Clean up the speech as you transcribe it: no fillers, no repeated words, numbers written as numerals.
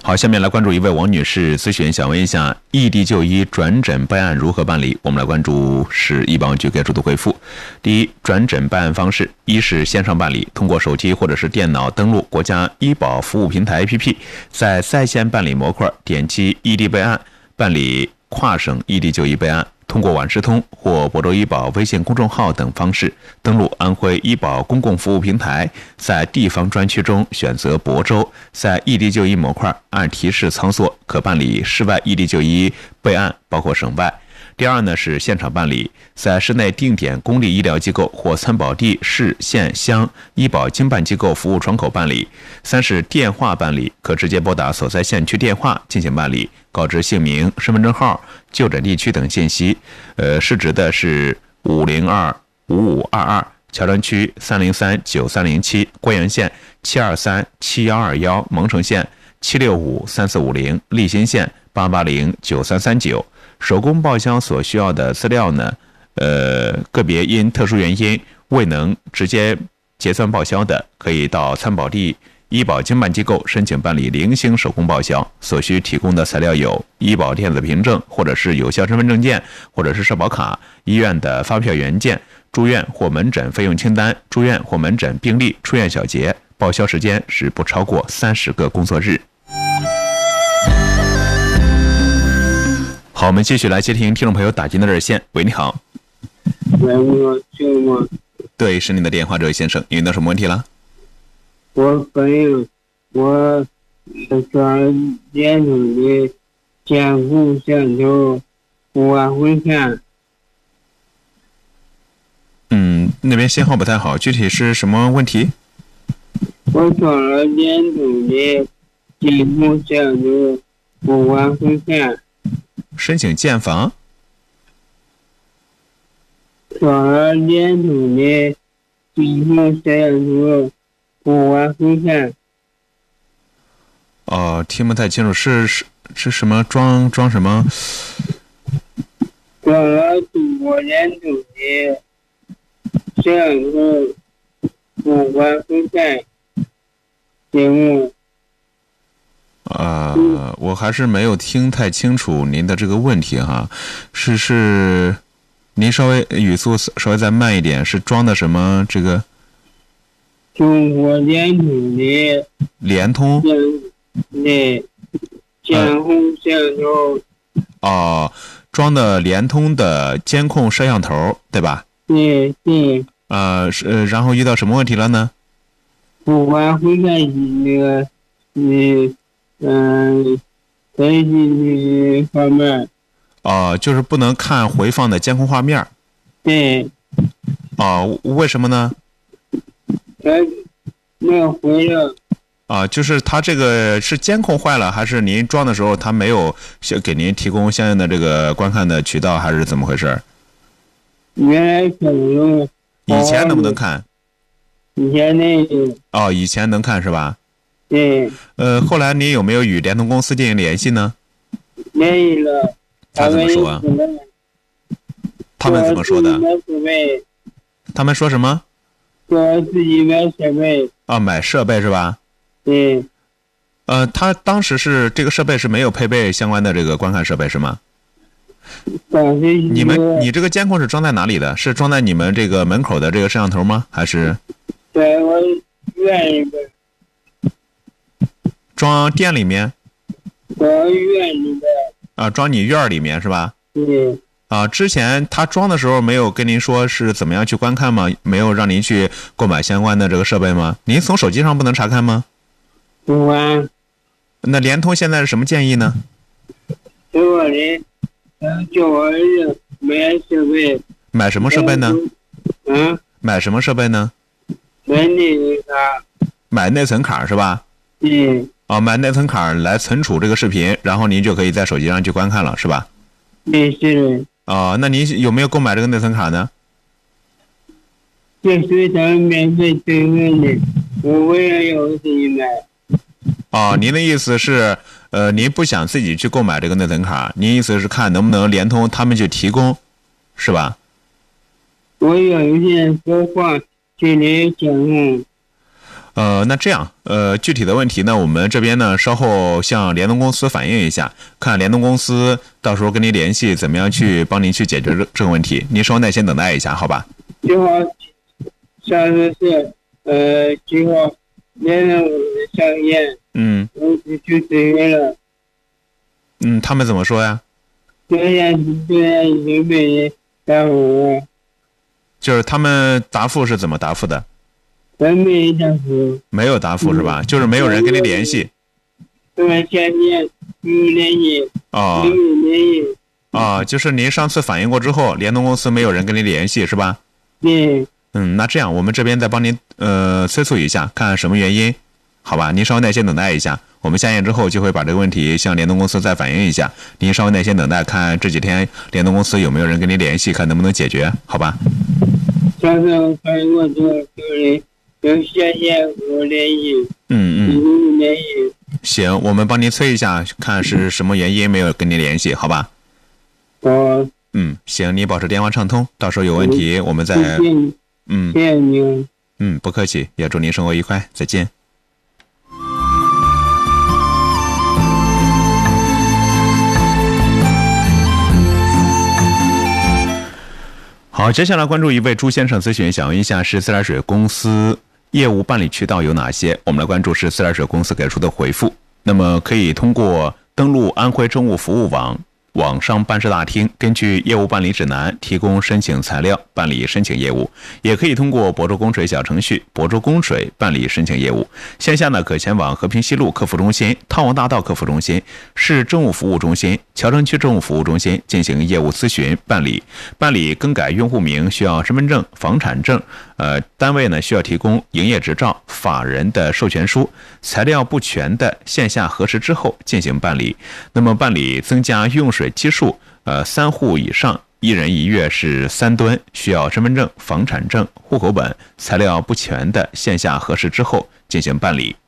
好，下面来关注一位王女士咨询，想问一下异地就医转诊备案如何办理？我们来关注市医保局给出的回复。第一，转诊备案方式：一是线上办理，通过手机或者是电脑登录国家医保服务平台 APP， 在线办理模块点击异地备案，办理跨省异地就医备案。通过网视通或亳州医保微信公众号等方式登录安徽医保公共服务平台，在地方专区中选择亳州，在异地就医模块按提示操作，可办理市外异地就医备案，包括省外。第二呢是现场办理，在市内定点公立医疗机构或参保地市县乡医保经办机构服务窗口办理。三是电话办理，可直接拨打所在县区电话进行办理，告知姓名、身份证号、就诊地区等信息。市值的是5025522，乔山区3039307，关阳县7237121，蒙城县7653450，利辛县8809339。手工报销所需要的资料呢，个别因特殊原因未能直接结算报销的，可以到参保地医保经办机构申请办理零星手工报销。所需提供的材料有医保电子凭证，或者是有效身份证件，或者是社保卡、医院的发票原件、住院或门诊费用清单、住院或门诊病历、出院小结。报销时间是不超过30个工作日。好，我们继续来接听听众朋友打进的热线。喂，你好。 喂，我舅妈。 对，是您的电话，这位先生，您遇到什么问题了？ 我朋友，我找电筒的监控摄像头，我会看。 那边信号不太好，具体是什么问题？ 我找了电筒的监控摄像头，我会看。 申请建房？ 找了电筒的监控摄像头，我会看。 哦，听不太清楚，是什么装什么？ 找了中国电筒的摄像头，我会看节目。 我还是没有听太清楚您的这个问题哈，是您稍微语速稍微再慢一点，是装的什么这个？ 中国电筒的联通的监控摄像头。 哦，装的联通的监控摄像头，对吧？ 对。 然后遇到什么问题了呢？ 我会看那个手机的画面。 就是不能看回放的监控画面。 对。 为什么呢？ 它没有回了。 就是它这个是监控坏了，还是您装的时候它没有给您提供相应的这个观看的渠道，还是怎么回事？ 原来可能以前能不能看？ 以前那个。 以前能看是吧？ 对。 后来您有没有与联通公司进行联系呢？ 联系了。 他怎么说啊？他们怎么说的？他们说什么？ 说自己买设备。 买设备是吧？ 对。 他当时是这个设备是没有配备相关的这个观看设备是吗？你这个监控是装在哪里的？是装在你们这个门口的这个摄像头吗？还是？ 在我院里边。 装店里面？ 装院里边。 装你院里面是吧？ 对。 之前他装的时候没有跟您说是怎么样去观看吗？没有让您去购买相关的这个设备吗？您从手机上不能查看吗？ 不啊。 那联通现在是什么建议呢？ 叫我儿子买设备。 买什么设备呢？买什么设备呢？ 买内存卡。 买内存卡是吧？ 对。 买内存卡来存储这个视频，然后您就可以在手机上去观看了，是吧？ 对，是的。 那您有没有购买这个内存卡呢？ 这是他们免费提供的，我为了要自己买。 您的意思是，您不想自己去购买这个内存卡，您意思是看能不能联通他们去提供，是吧？ 我有一些说话距离监控。 那这样，具体的问题呢，我们这边呢稍后向联动公司反映一下，看联动公司到时候跟您联系，怎么样去帮您去解决这个问题。您稍耐心等待一下，好吧？ 计划下次是计划联动上验，我就去自愿了。 他们怎么说呀？ 对呀，已经被答复了。 就是他们答复是怎么答复的？ 没答复。 没有答复是吧？就是没有人跟您联系。 对，前天没有联系。没有联系。 就是您上次反映过之后，联动公司没有人跟您联系是吧？ 对。 那这样我们这边再帮您催促一下，看什么原因，好吧？您稍微耐心等待一下，我们下验之后就会把这个问题向联动公司再反映一下。您稍微耐心等待，看这几天联动公司有没有人跟您联系，看能不能解决，好吧？ 上次反映过之后，就谢谢我联系。联系。 行，我们帮您催一下，看是什么原因没有跟您联系，好吧？行，你保持电话畅通，到时候有问题我们再。 谢谢你。 不客气，也祝您生活愉快，再见。好，接下来关注一位朱先生咨询，想问一下是自来水公司业务办理渠道有哪些？我们来关注是自来水公司给出的回复。那么可以通过登录安徽政务服务网上办事大厅，根据业务办理指南提供申请材料办理申请业务，也可以通过亳州供水小程序亳州供水办理申请业务。线下呢可前往和平西路客服中心、汤王大道客服中心、市政务服务中心、桥城区政务服务中心进行业务咨询办理。办理更改用户名需要身份证、房产证，单位呢需要提供营业执照、法人的授权书，材料不全的线下核实之后进行办理。那么办理增加用水基数，3户以上1人1月是3吨，需要身份证、房产证、户口本，材料不全的线下核实之后进行办理。